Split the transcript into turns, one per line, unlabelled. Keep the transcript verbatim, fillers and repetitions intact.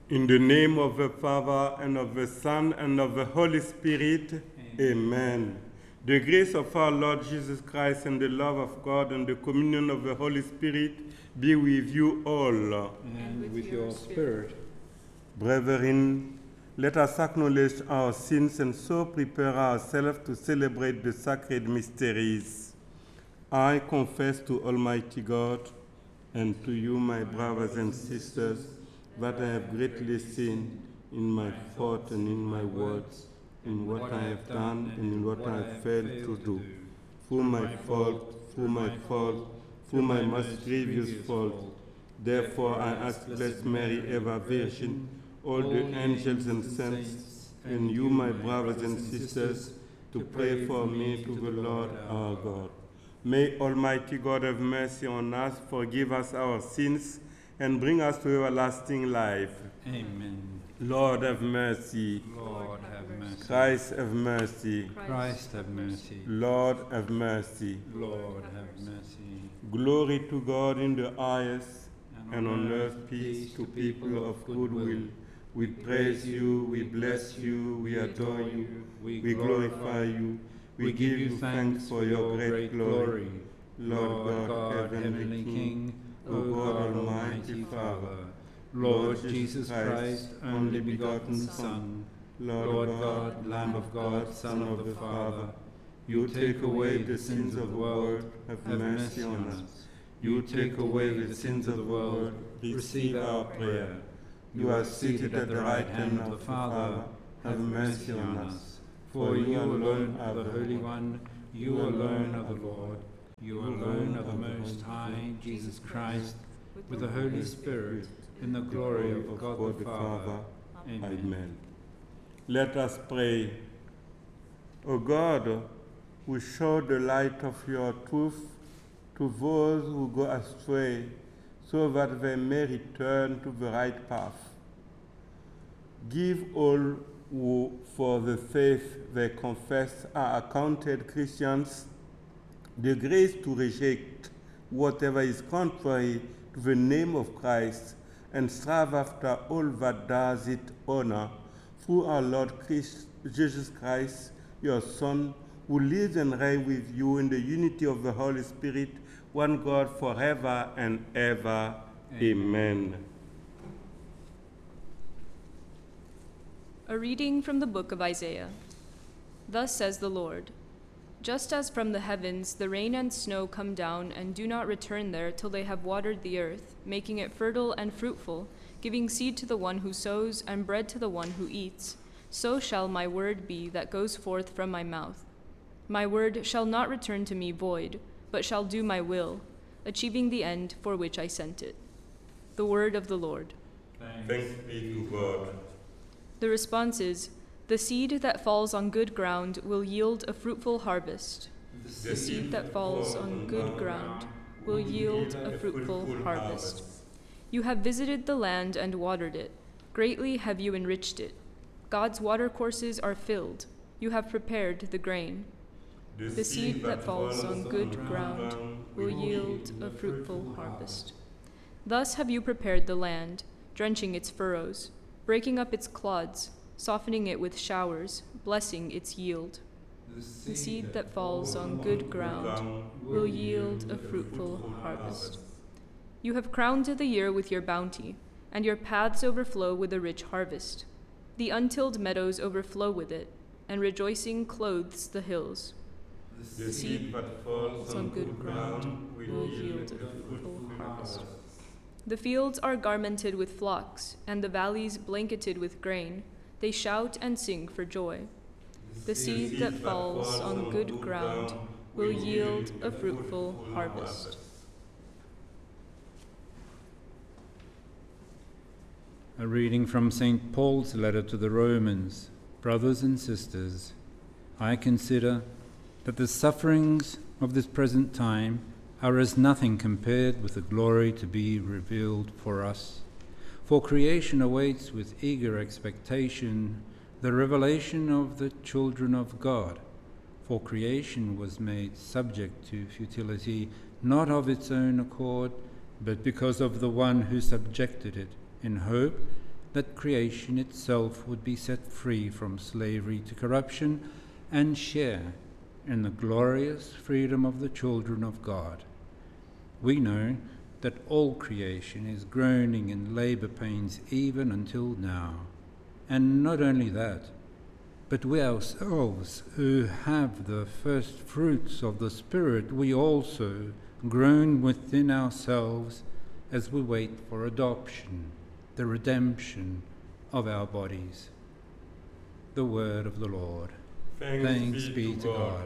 In the name of the Father, and of the Son, and of the Holy Spirit, Amen. Amen. The grace of our Lord Jesus Christ, and the love of God, and the communion of the Holy Spirit be with you all.
And, and with, with your spirit.
Brethren, let us acknowledge our sins and so prepare ourselves to celebrate the sacred mysteries. I confess to Almighty God and to you, my brothers and sisters, that I have greatly sinned in my thought and in my words, in what I have done and in what I have failed to do. Through my fault, through my fault, through my most grievous fault. Therefore I ask Blessed Mary, ever Virgin, all the angels and saints, and you, my brothers and sisters, to pray for me to the Lord our God. May Almighty God have mercy on us, forgive us our sins, and bring us to everlasting life.
Amen.
Lord have mercy.
Lord have mercy.
Christ have mercy.
Christ have mercy.
Lord have mercy.
Lord have mercy.
Glory to God in the highest, and on earth peace to people of good will. We praise you, we bless you, we adore you, we glorify you, we give you thanks for your great glory. Lord God, heavenly King, O God, Almighty Father,
Lord Jesus Christ, only begotten Son, Lord God, Lamb of God, Son of the Father, you take away the sins of the world, have mercy on us. You take away the sins of the world, receive our prayer. You are seated at the right hand of the Father, have mercy on us. For you alone are the Holy One, you alone are the Lord, you alone are the Most High, Jesus Christ, with the Holy Spirit, in the glory of God the Father. Amen.
Amen. Let us pray. O God, who show the light of your truth to those who go astray, so that they may return to the right path. Give all who, for the faith they confess, are accounted Christians, the grace to reject whatever is contrary to the name of Christ, and strive after all that does it honor, through our Lord Christ, Jesus Christ, your Son, who lives and reigns with you in the unity of the Holy Spirit, one God, forever and ever. Amen. Amen.
A reading from the book of Isaiah. Thus says the Lord, just as from the heavens the rain and snow come down and do not return there till they have watered the earth, making it fertile and fruitful, giving seed to the one who sows and bread to the one who eats, so shall my word be that goes forth from my mouth. My word shall not return to me void, but shall do my will, achieving the end for which I sent it. The word of the Lord.
Thanks be to God.
The response is, the seed that falls on good ground will yield a fruitful harvest. The seed that falls on good ground will yield a fruitful harvest. You have visited the land and watered it. Greatly have you enriched it. God's watercourses are filled. You have prepared the grain. The seed that falls on good ground will yield a fruitful harvest. Thus have you prepared the land, drenching its furrows, breaking up its clods, softening it with showers, blessing its yield. The seed that falls on good ground will yield a fruitful harvest. You have crowned the year with your bounty, and your paths overflow with a rich harvest. The untilled meadows overflow with it, and rejoicing clothes the hills. The seed that falls on good ground will yield a fruitful harvest. The fields are garmented with flocks, and the valleys blanketed with grain. They shout and sing for joy. The seed that falls on good ground will yield a fruitful harvest.
A reading from Saint Paul's letter to the Romans. Brothers and sisters, I consider that the sufferings of this present time are as nothing compared with the glory to be revealed for us. For creation awaits with eager expectation the revelation of the children of God. For creation was made subject to futility, not of its own accord, but because of the one who subjected it, in hope that creation itself would be set free from slavery to corruption and share in the glorious freedom of the children of God. We know that all creation is groaning in labour pains even until now. And not only that, but we ourselves who have the first fruits of the Spirit, we also groan within ourselves as we wait for adoption, the redemption of our bodies. The word of the Lord.
Thanks,
Thanks be to God.